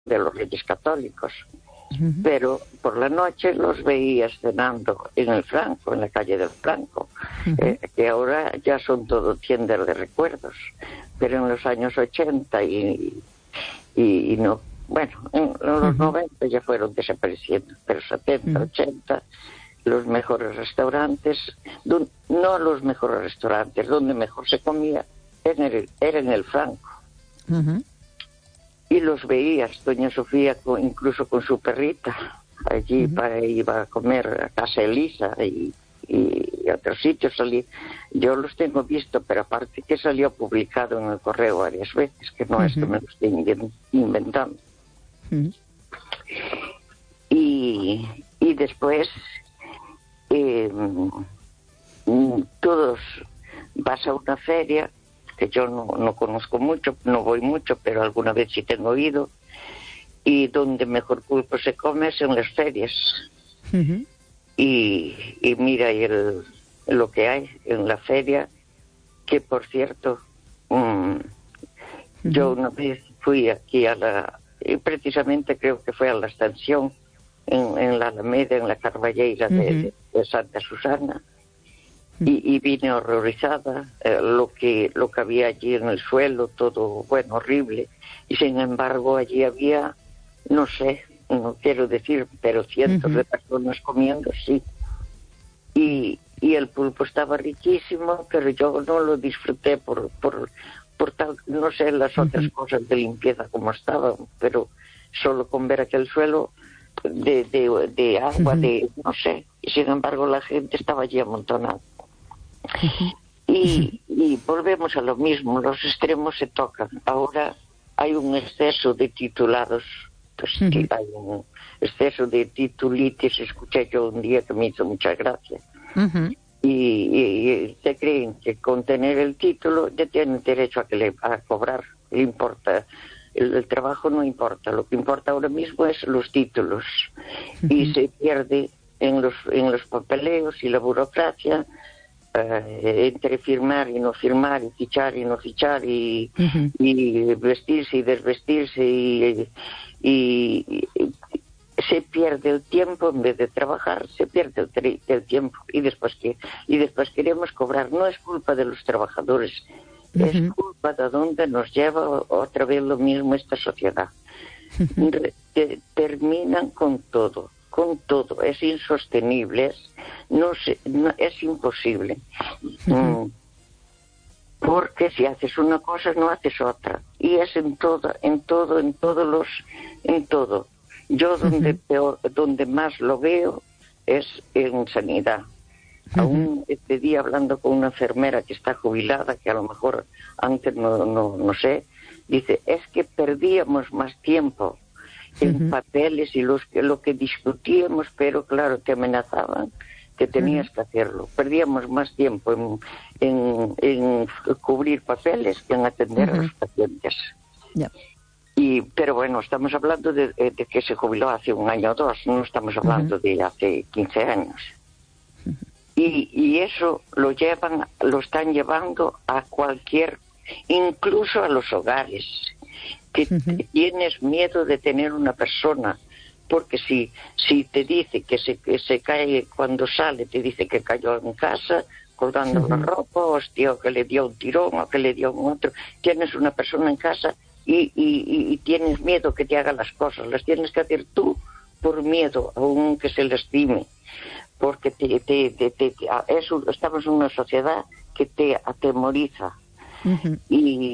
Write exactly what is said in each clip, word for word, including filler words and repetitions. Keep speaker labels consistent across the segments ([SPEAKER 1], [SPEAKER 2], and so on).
[SPEAKER 1] de los Reyes Católicos. Uh-huh. Pero por la noche los veías cenando en el Franco, en la calle del Franco, uh-huh. eh, que ahora ya son todo tiendas de recuerdos, pero en los años ochenta y, y, y no, bueno, en los uh-huh. noventa ya fueron desapareciendo, pero setenta, uh-huh. ochenta, los mejores restaurantes, don, no los mejores restaurantes, donde mejor se comía era en el, era en el Franco. Uh-huh. Y los veías, doña Sofía, con, incluso con su perrita, allí uh-huh. para iba a comer a casa Elisa y, y a otros sitios salí. Yo los tengo visto, pero aparte que salió publicado en el correo varias veces, que no uh-huh. es que me lo esté inventando. Uh-huh. Y, y después, eh, todos, vas a una feria, que yo no, no conozco mucho, no voy mucho, pero alguna vez sí tengo oído, y donde mejor pulpo se come es en las ferias. Uh-huh. Y, y mira el, lo que hay en la feria, que por cierto, um, uh-huh. yo una vez fui aquí a la, y precisamente creo que fue a la estación, en, en la Alameda, en la Carballeira uh-huh. de, de Santa Susana, Y, y vine horrorizada, eh, lo que lo que había allí en el suelo, todo, bueno, horrible. Y sin embargo allí había, no sé, no quiero decir, pero cientos uh-huh. de personas comiendo, sí. Y, y el pulpo estaba riquísimo, pero yo no lo disfruté por por por tal, no sé las uh-huh. otras cosas de limpieza como estaban, pero solo con ver aquel suelo de, de, de agua, uh-huh. de, no sé. Y sin embargo la gente estaba allí amontonada. Uh-huh. Y, y volvemos a lo mismo, los extremos se tocan. Ahora hay un exceso de titulados, pues uh-huh. hay un exceso de titulitis, escuché yo un día que me hizo mucha gracia. Uh-huh. Y, y, y se creen que con tener el título ya tienen derecho a que le a cobrar, le importa. El, el trabajo no importa, lo que importa ahora mismo es los títulos. Uh-huh. Y se pierde en los, en los papeleos y la burocracia. Uh, entre firmar y no firmar, y fichar y no fichar, y, uh-huh. y vestirse y desvestirse, y, y, y, y se pierde el tiempo en vez de trabajar, se pierde el, el tiempo, y después que y después queremos cobrar. No es culpa de los trabajadores, uh-huh. es culpa de dónde nos lleva otra vez lo mismo esta sociedad. Uh-huh. Re, terminan con todo. Con todo, es insostenible, es, no sé, no, es imposible. Uh-huh. Mm, porque si haces una cosa, no haces otra. Y es en todo, en todo, en todos los, en todo. Yo donde uh-huh. peor, donde más lo veo es en sanidad. Uh-huh. Aún este día hablando con una enfermera que está jubilada, que a lo mejor antes no, no, no sé, dice, es que perdíamos más tiempo en uh-huh. papeles y los que lo que discutíamos, pero claro, te amenazaban que tenías uh-huh. que hacerlo. Perdíamos más tiempo en, en, en cubrir papeles que en atender uh-huh. a los pacientes. Yeah. Y, pero bueno, estamos hablando de, de que se jubiló hace un año o dos, no estamos hablando uh-huh. de hace quince años. Uh-huh. Y, y eso lo llevan, lo están llevando a cualquier, incluso a los hogares. Que uh-huh. tienes miedo de tener una persona, porque si si te dice que se que se cae cuando sale, te dice que cayó en casa colgando uh-huh. la ropa, hostia, o que le dio un tirón o que le dio un otro, tienes una persona en casa y, y, y tienes miedo que te haga las cosas, las tienes que hacer tú por miedo, aun que se lastime, porque te, te, te, te, te eso, estamos en una sociedad que te atemoriza. Uh-huh. Y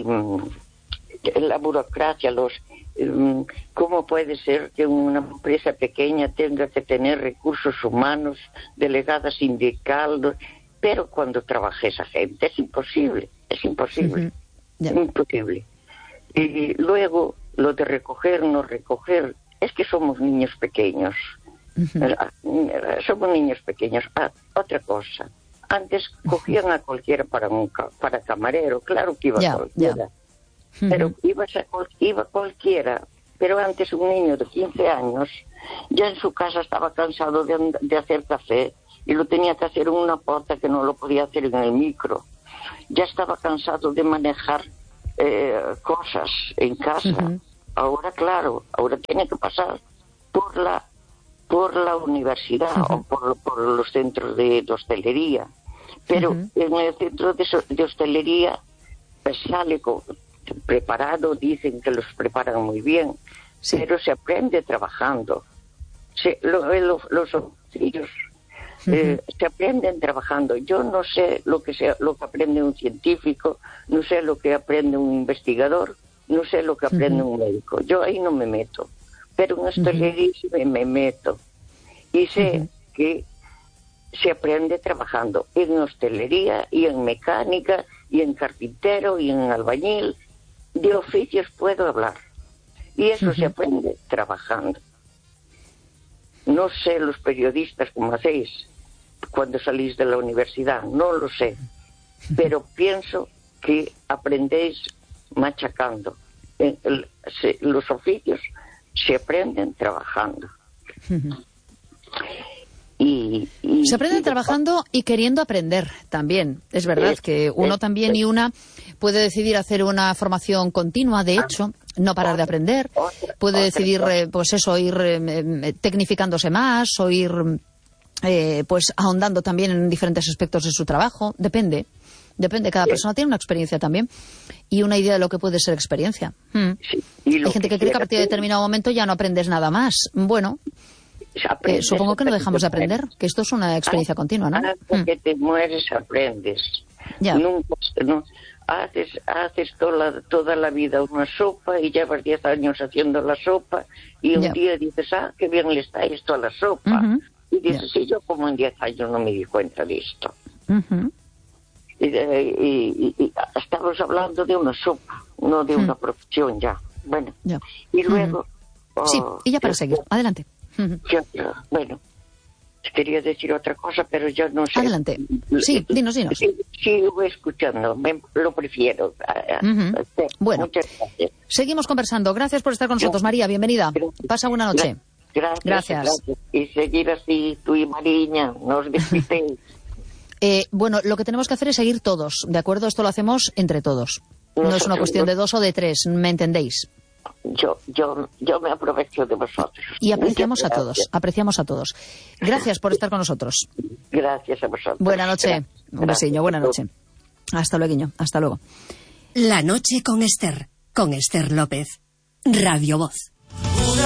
[SPEAKER 1] la burocracia, los ¿cómo puede ser que una empresa pequeña tenga que tener recursos humanos, delegada sindical? Pero cuando trabaja esa gente es imposible, es imposible, uh-huh. yeah. imposible. Y luego lo de recoger, no recoger, es que somos niños pequeños, uh-huh. somos niños pequeños. Ah, otra cosa, antes cogían a cualquiera para un para camarero, claro que iba yeah, cualquiera. Yeah. Pero iba, a, iba cualquiera, pero antes un niño de quince años ya en su casa estaba cansado de, de hacer café y lo tenía que hacer en una pota que no lo podía hacer en el micro. Ya estaba cansado de manejar eh, cosas en casa, uh-huh. ahora claro, ahora tiene que pasar por la por la universidad uh-huh. o por, por los centros de, de hostelería. Pero uh-huh. en el centro de, de hostelería pues sale con, preparado, dicen que los preparan muy bien, sí. pero se aprende trabajando. Se, lo, lo, los oficios uh-huh. eh, se aprenden trabajando. Yo no sé lo que, sea, lo que aprende un científico, no sé lo que aprende un investigador, no sé lo que aprende uh-huh. un médico. Yo ahí no me meto. Pero en hostelería uh-huh. me, me meto. Y sé uh-huh. que se aprende trabajando en hostelería y en mecánica y en carpintero y en albañil. De oficios puedo hablar. Y eso uh-huh. se aprende trabajando. No sé los periodistas cómo hacéis cuando salís de la universidad, no lo sé. Pero pienso que aprendéis machacando. En el, se, los oficios se aprenden trabajando.
[SPEAKER 2] Uh-huh.
[SPEAKER 1] Y, y,
[SPEAKER 2] se aprenden
[SPEAKER 1] y
[SPEAKER 2] trabajando y queriendo aprender también. Es verdad es, que uno es, también es, y una puede decidir hacer una formación continua, de hecho, no parar otra, de aprender. Otra, puede otra, decidir, eh, pues eso, ir eh, tecnificándose más o ir eh, pues ahondando también en diferentes aspectos de su trabajo. Depende. Depende, cada sí. persona tiene una experiencia también y una idea de lo que puede ser experiencia. Hmm. Sí. Hay gente que, que cree que a partir de determinado momento ya no aprendes nada más. Bueno, eh, supongo que no dejamos de aprender, que esto es una experiencia ah, continua, ¿no?
[SPEAKER 1] Hasta hmm. que te mueres aprendes. Ya. Nunca, no, haces haces toda la, toda la vida una sopa y llevas diez años haciendo la sopa y un ya. día dices, ah, qué bien le está esto a la sopa. Uh-huh. Y dices, sí, yo como en diez años no me di cuenta de esto. Uh-huh. Y, y, y, y estamos hablando de una sopa, no de hmm. una profesión ya. Bueno, ya. y luego...
[SPEAKER 2] Hmm. Oh, sí, y ya para yo, seguir, adelante.
[SPEAKER 1] Yo, yo, bueno, quería decir otra cosa, pero yo no sé.
[SPEAKER 2] Adelante, sí, dinos, dinos.
[SPEAKER 1] Sí, sigo escuchando, me, lo prefiero.
[SPEAKER 2] Uh-huh. Sí, bueno, muchas gracias. Seguimos conversando. Gracias por estar con nosotros, María, bienvenida. Gracias. Pasa buena noche.
[SPEAKER 1] Gracias, gracias. gracias. Y seguir así, tú y Mariña, nos despistéis.
[SPEAKER 2] Eh, bueno, lo que tenemos que hacer es seguir todos, ¿de acuerdo? Esto lo hacemos entre todos. No es una cuestión de dos o de tres, ¿me entendéis?
[SPEAKER 1] Yo, yo, yo me aprovecho de vosotros.
[SPEAKER 2] Y apreciamos a todos, apreciamos a todos. Gracias por estar con nosotros.
[SPEAKER 1] Gracias a vosotros.
[SPEAKER 2] Buena noche. Gracias. Un besillo, buena noche. Hasta luego, hasta luego.
[SPEAKER 3] La noche con Esther, con Esther López. Radio Voz.